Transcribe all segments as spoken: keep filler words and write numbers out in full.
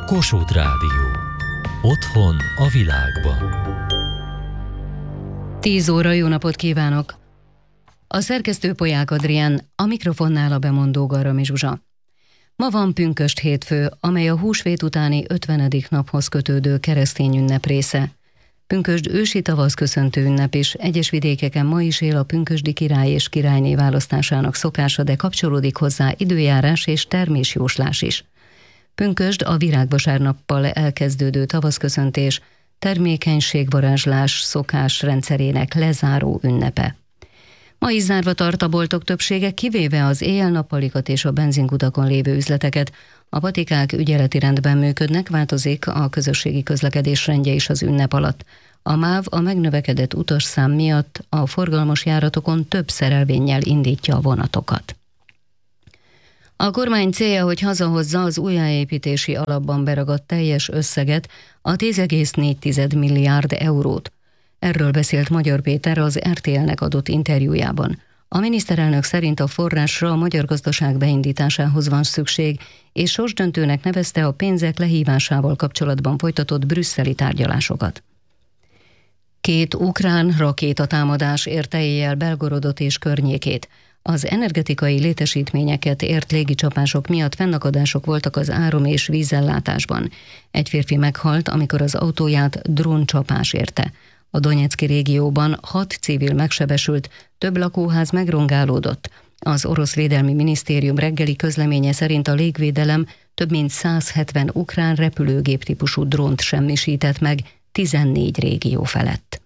Kossuth Rádió. Otthon a világban. Tíz óra, jó napot kívánok! A szerkesztő Polyák Adrián, a mikrofonnál a bemondó Garami Zsuzsa. Ma van pünkösd hétfő, amely a húsvét utáni ötvenedik naphoz kötődő keresztény ünnep része. Pünkösd ősi tavaszköszöntő ünnep is, egyes vidékeken ma is él a pünkösdi király és királyné választásának szokása, de kapcsolódik hozzá időjárás és termésjóslás is. Pünkösd a virágvasárnappal elkezdődő tavaszköszöntés, termékenységvarázslás szokás rendszerének lezáró ünnepe. Ma is zárva tart a boltok többsége, kivéve az éjjel-nappalikat és a benzinkutakon lévő üzleteket. A patikák ügyeleti rendben működnek, változik a közösségi közlekedés rendje is az ünnep alatt. A MÁV a megnövekedett utasszám miatt a forgalmas járatokon több szerelvénnyel indítja a vonatokat. A kormány célja, hogy hazahozza az újjáépítési alapban beragadt teljes összeget, a tíz egész négy milliárd eurót. Erről beszélt Magyar Péter az er té el-nek adott interjújában. A miniszterelnök szerint a forrásra a magyar gazdaság beindításához van szükség, és sorsdöntőnek nevezte a pénzek lehívásával kapcsolatban folytatott brüsszeli tárgyalásokat. Két ukrán rakétatámadás érte éjjel Belgorodot és környékét. Az energetikai létesítményeket ért légicsapások miatt fennakadások voltak az áram- és vízellátásban. Egy férfi meghalt, amikor az autóját dróncsapás érte. A Donecki régióban hat civil megsebesült, több lakóház megrongálódott. Az orosz védelmi minisztérium reggeli közleménye szerint a légvédelem több mint száz hetven ukrán repülőgép típusú drónt semmisített meg tizennégy régió felett.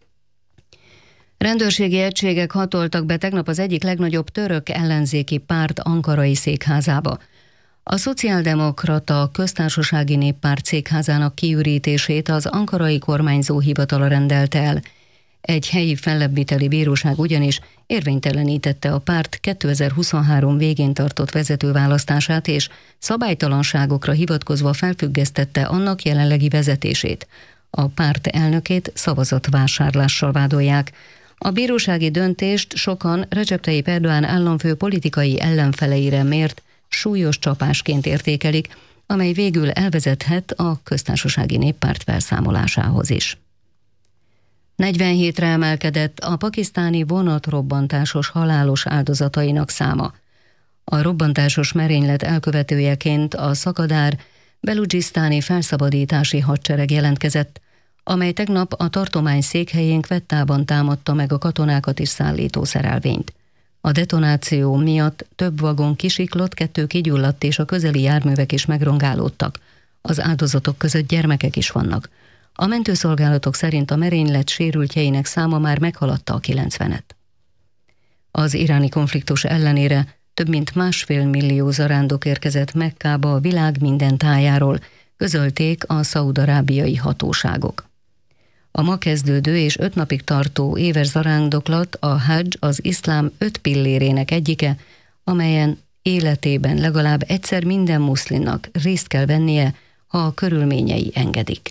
Rendőrségi egységek hatoltak be tegnap az egyik legnagyobb török ellenzéki párt ankarai székházába. A szociáldemokrata köztársasági néppárt székházának kiürítését az ankarai kormányzó hivatala rendelte el. Egy helyi fellebbviteli bíróság ugyanis érvénytelenítette a párt kétezer-huszonhárom végén tartott vezetőválasztását, és szabálytalanságokra hivatkozva felfüggesztette annak jelenlegi vezetését. A párt elnökét szavazatvásárlással vádolják. A bírósági döntést sokan Recep Tayyip Erdoğan államfő politikai ellenfeleire mért súlyos csapásként értékelik, amely végül elvezethet a köztársasági néppárt felszámolásához is. negyvenhétre emelkedett a pakisztáni vonatrobbantásos halálos áldozatainak száma. A robbantásos merénylet elkövetőjeként a szakadár beludzsisztáni felszabadítási hadsereg jelentkezett, amely tegnap a tartomány székhelyén Kvettában támadta meg a katonákat is szállító szerelvényt. A detonáció miatt több vagon kisiklott, kettő kigyulladt és a közeli járművek is megrongálódtak. Az áldozatok között gyermekek is vannak. A mentőszolgálatok szerint a merénylet sérültjeinek száma már meghaladta a kilencvenet. Az iráni konfliktus ellenére több mint másfél millió zarándok érkezett Mekkába a világ minden tájáról, közölték a szaúd-arábiai hatóságok. A ma kezdődő és öt napig tartó éves zarándoklat a hadzs az iszlám öt pillérének egyike, amelyen életében legalább egyszer minden muszlimnak részt kell vennie, ha a körülményei engedik.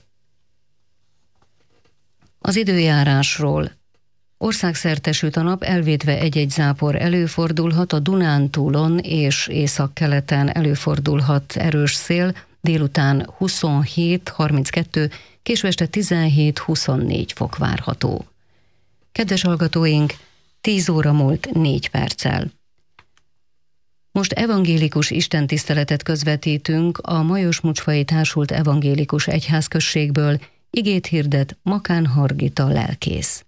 Az időjárásról. Országszerte süt a nap, elvétve egy-egy zápor előfordulhat, a Dunántúlon és északkeleten előfordulhat erős szél, délután huszonhét harminckettő, késő este tizenhét huszonnégy fok várható. Kedves hallgatóink, tíz óra múlt négy perccel. Most evangélikus istentiszteletet közvetítünk a Majos-Mucsfai Társult Evangélikus Egyházközségből, igét hirdet Makán Hargita lelkész.